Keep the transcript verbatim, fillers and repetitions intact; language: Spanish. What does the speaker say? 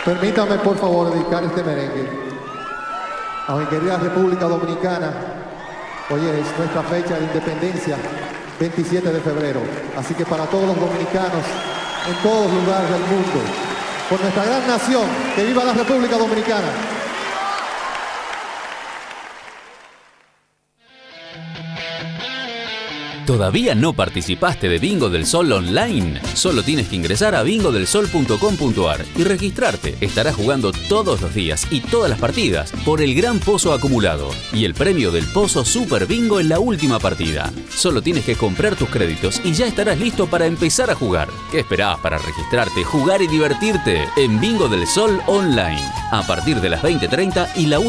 Permítame, por favor, dedicar este merengue a mi querida República Dominicana. Hoy es nuestra fecha de independencia, veintisiete de febrero. Así que para todos los dominicanos, en todos los lugares del mundo, por nuestra gran nación, que viva la República Dominicana. ¿Todavía no participaste de Bingo del Sol online? Solo tienes que ingresar a bingo del sol punto com punto a r y registrarte. Estarás jugando todos los días y todas las partidas por el gran pozo acumulado y el premio del pozo Super Bingo en la última partida. Solo tienes que comprar tus créditos y ya estarás listo para empezar a jugar. ¿Qué esperabas para registrarte, jugar y divertirte en Bingo del Sol online? A partir de las veinte treinta y la